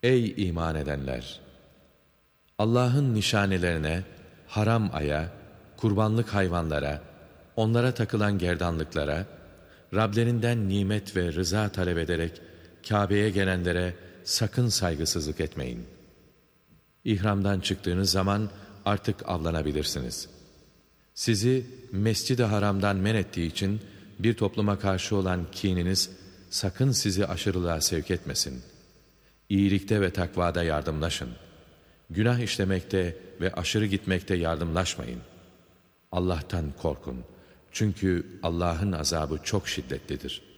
Ey iman edenler! Allah'ın nişanelerine, haram aya, kurbanlık hayvanlara, onlara takılan gerdanlıklara, Rablerinden nimet ve rıza talep ederek Kabe'ye gelenlere sakın saygısızlık etmeyin. İhramdan çıktığınız zaman artık avlanabilirsiniz. Sizi Mescid-i Haram'dan men ettiği için bir topluma karşı olan kininiz sakın sizi aşırılığa sevk etmesin. İyilikte ve takvada yardımlaşın. Günah işlemekte ve aşırı gitmekte yardımlaşmayın. Allah'tan korkun. Çünkü Allah'ın azabı çok şiddetlidir.